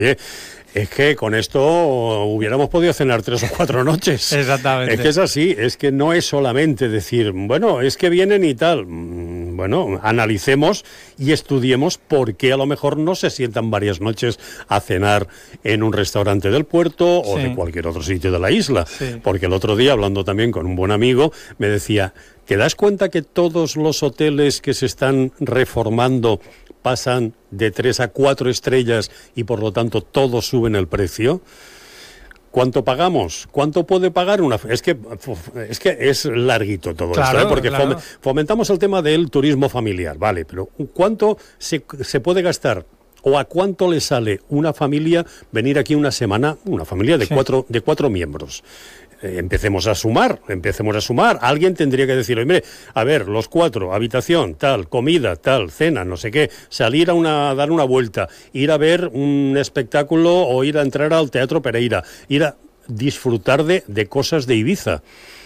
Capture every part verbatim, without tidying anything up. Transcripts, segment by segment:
Eh, es que con esto hubiéramos podido cenar tres o cuatro noches. Exactamente. Es que es así, es que no es solamente decir, bueno, es que vienen y tal. Bueno, analicemos y estudiemos por qué a lo mejor no se sientan varias noches a cenar en un restaurante del puerto o sí. de cualquier otro sitio de la isla. Sí. Porque el otro día, hablando también con un buen amigo, me decía, ¿te das cuenta que todos los hoteles que se están reformando pasan de tres a cuatro estrellas y por lo tanto todos suben el precio? ¿Cuánto pagamos? ¿Cuánto puede pagar una...? Es que es, que es larguito todo claro, esto, ¿eh? Porque claro. fomentamos el tema del turismo familiar, vale, pero ¿cuánto se, se puede gastar o a cuánto le sale una familia venir aquí una semana, una familia de, sí. cuatro, de cuatro miembros? Eh, empecemos a sumar, empecemos a sumar. Alguien tendría que decir, mire, a ver, los cuatro, habitación, tal, comida, tal, cena, no sé qué, salir a, una, a dar una vuelta, ir a ver un espectáculo o ir a entrar al Teatro Pereira, ir a disfrutar de, de cosas de Ibiza.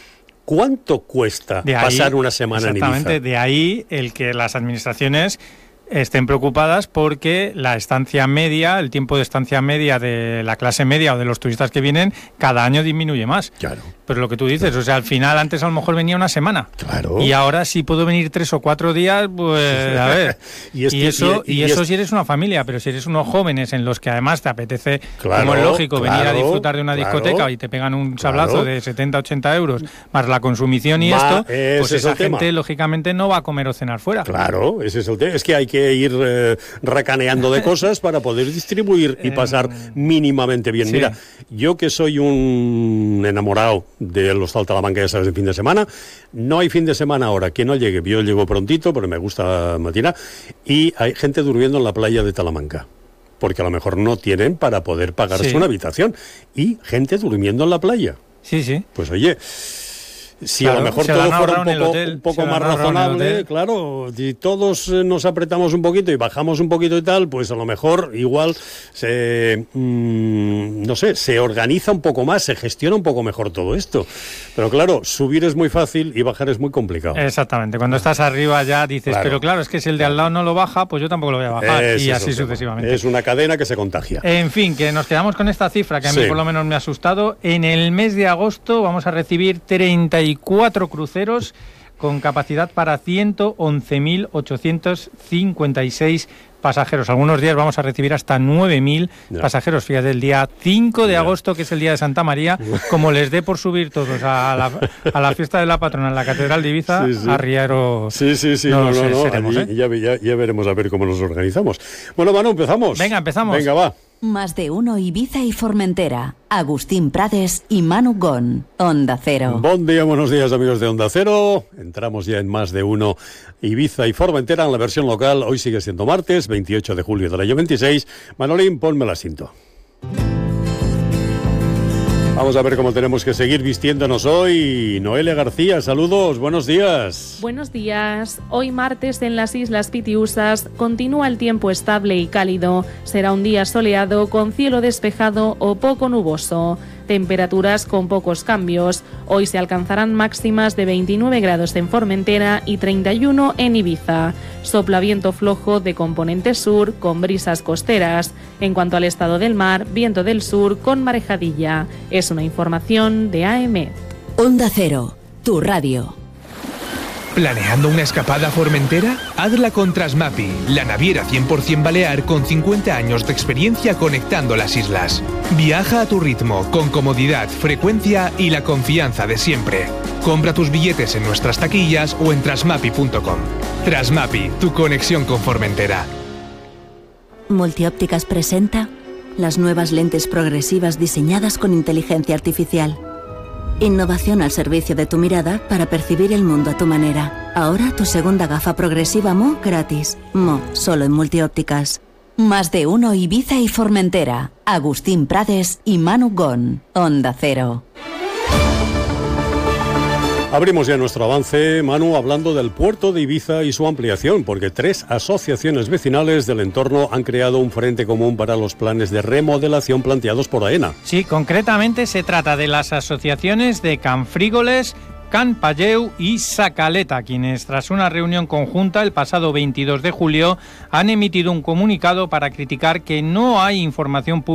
¿Cuánto cuesta de ahí, pasar una semana en Ibiza? Exactamente, de ahí el que las administraciones estén preocupadas porque la estancia media, el tiempo de estancia media de la clase media o de los turistas que vienen, cada año disminuye más. Claro. Pero lo que tú dices, claro. o sea, al final antes a lo mejor venía una semana. Claro. Y ahora si puedo venir tres o cuatro días, pues a ver. y, este, y eso, y, y, y eso este... si eres una familia, pero si eres unos jóvenes en los que además te apetece, claro, como es lógico, claro, venir a disfrutar de una claro, discoteca y te pegan un sablazo claro. de setenta, ochenta euros, más la consumición y Ma, esto, pues esa es gente tema. lógicamente no va a comer o cenar fuera. Claro, ese es el tema. Es que hay que ir eh, racaneando de cosas para poder distribuir y pasar eh, mínimamente bien. Sí. Mira, yo que soy un enamorado de los Talamanca, ya sabes, de fin de semana, no hay fin de semana ahora que no llegue. Yo llego prontito, pero me gusta matinar, y hay gente durmiendo en la playa de Talamanca, porque a lo mejor no tienen para poder pagarse sí. una habitación, y gente durmiendo en la playa. Sí, sí. Pues oye... Si claro, a lo mejor todo fuera un poco, hotel, un poco más razonable, claro, si todos nos apretamos un poquito y bajamos un poquito y tal, pues a lo mejor igual se, mmm, no sé, se organiza un poco más, se gestiona un poco mejor todo esto. Pero claro, subir es muy fácil y bajar es muy complicado. Exactamente, cuando estás arriba ya dices, claro. pero claro, es que si el de al lado no lo baja, pues yo tampoco lo voy a bajar, es y así sucesivamente. Es una cadena que se contagia. En fin, que nos quedamos con esta cifra que a mí sí. por lo menos me ha asustado. En el mes de agosto vamos a recibir treinta y cuatro cruceros con capacidad para ciento once mil ochocientos cincuenta y seis pasajeros. Algunos días vamos a recibir hasta nueve mil yeah. pasajeros. Fíjate, el día cinco de yeah. agosto, que es el día de Santa María, como les dé por subir todos a la, a la fiesta de la patrona en la Catedral de Ibiza, sí, sí. a Riero. Sí, sí, sí, no, no, no, no. Seremos, allí, ¿eh? ya, ya, ya veremos a ver cómo nos organizamos. Bueno, Manu, empezamos. Venga, empezamos. Venga, va. Más de uno Ibiza y Formentera. Agustín Prades y Manu Gon. Onda Cero. Buen día, buenos días, amigos de Onda Cero. Entramos ya en Más de uno Ibiza y Formentera en la versión local. Hoy sigue siendo martes, veintiocho de julio del año veintiséis. Manolín, ponme la cinta. Vamos a ver cómo tenemos que seguir vistiéndonos hoy. Noelia García, saludos, buenos días. Buenos días. Hoy martes en las Islas Pitiusas continúa el tiempo estable y cálido. Será un día soleado con cielo despejado o poco nuboso. Temperaturas con pocos cambios. Hoy se alcanzarán máximas de veintinueve grados en Formentera y treinta y uno en Ibiza. Sopla viento flojo de componente sur con brisas costeras. En cuanto al estado del mar, viento del sur con marejadilla. Es una información de A M. Onda Cero, tu radio. ¿Planeando una escapada a Formentera? Hazla con Trasmapi, la naviera cien por ciento balear con cincuenta años de experiencia conectando las islas. Viaja a tu ritmo, con comodidad, frecuencia y la confianza de siempre. Compra tus billetes en nuestras taquillas o en trasmapi punto com. Trasmapi, tu conexión con Formentera. Multiópticas presenta las nuevas lentes progresivas diseñadas con inteligencia artificial. Innovación al servicio de tu mirada para percibir el mundo a tu manera. Ahora tu segunda gafa progresiva M O gratis. M O, solo en Multiópticas. Más de uno Ibiza y Formentera. Agustín Prades y Manu Gon. Onda Cero. Abrimos ya nuestro avance, Manu, hablando del puerto de Ibiza y su ampliación, porque tres asociaciones vecinales del entorno han creado un frente común para los planes de remodelación planteados por AENA. Sí, concretamente se trata de las asociaciones de Canfrígoles, Can Palleu y Sacaleta, quienes tras una reunión conjunta el pasado veintidós de julio han emitido un comunicado para criticar que no hay información pública